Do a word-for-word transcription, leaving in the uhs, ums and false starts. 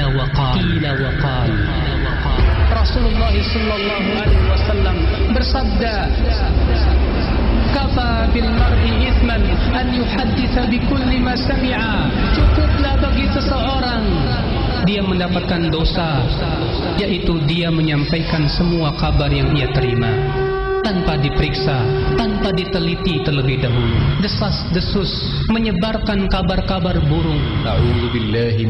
qila wa qal qila wa qal. Rasulullah sallallahu alaihi wasallam bersabda, kafa bil mar'i ithman an yuhadditha bi kulli ma sami'a. Cukuplah bagi seseorang dia mendapatkan dosa, yaitu dia menyampaikan semua kabar yang ia terima tanpa diperiksa, tanpa diteliti terlebih dahulu. Desas-desus menyebarkan kabar-kabar burung. A'udzubillahi